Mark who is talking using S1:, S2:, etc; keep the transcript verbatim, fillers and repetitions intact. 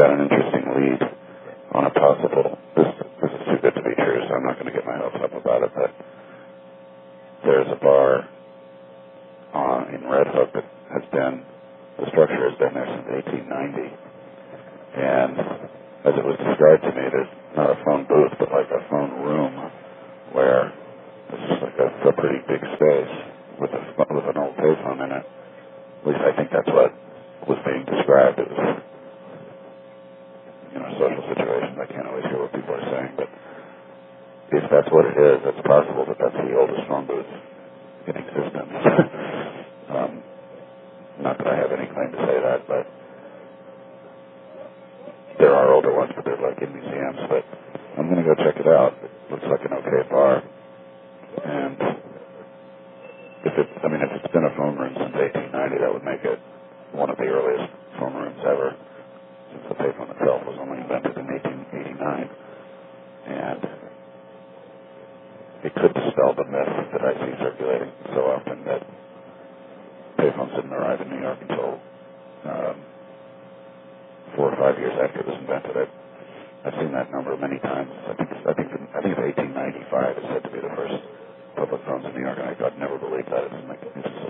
S1: got an interesting lead on a possible, this, this is too good to be true, so I'm not going to get my hopes up about it, but there's a bar on, in Red Hook that has been, the structure has been there since eighteen ninety, and as it was described to me, there's not a phone booth, but like a phone room where it's just like a, a pretty big space with, a, with an old payphone in it. At least I think that's what was being described. It was, you know, social situations. I can't always hear what people are saying, but if that's what it is, it's possible that that's the oldest phone booth in existence. um, not that I have any claim to say that, but there are older ones, but they're like in museums. But I'm going to go check it out. It looks like an okay bar. And if it, I mean, if it's been a phone room since eighteen ninety, that would make it one of the earliest phone rooms ever, since the payphone itself was only invented in eighteen eighty-nine. And it could dispel the myth that I see circulating so often that payphones didn't arrive in New York until um, four or five years after it was invented. I've, I've seen that number many times. I think it's, I think I think it's eighteen ninety-five is said to be the first public phones in New York, and I, I've never believed that. It's, like, it's